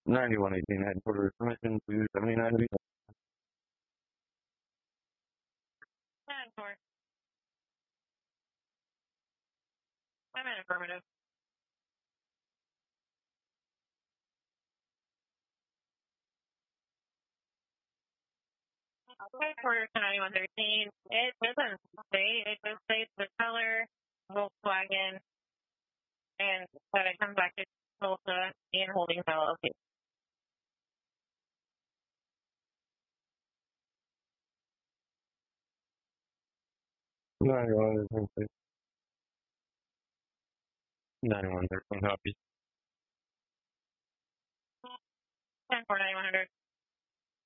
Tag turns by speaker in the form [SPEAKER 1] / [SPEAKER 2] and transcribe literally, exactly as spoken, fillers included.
[SPEAKER 1] ninety-one eighteen headquarters, permission to seventy-nine to be
[SPEAKER 2] ten four. I'm in affirmative. Headquarters to ninety-one thirteen. It doesn't say, it just says the color, Volkswagen, and that it comes back to Tulsa and Holdings L L C.
[SPEAKER 1] ninety-one thirteen. ninety-one thirteen copy.
[SPEAKER 2] ten four ninety-one hundred.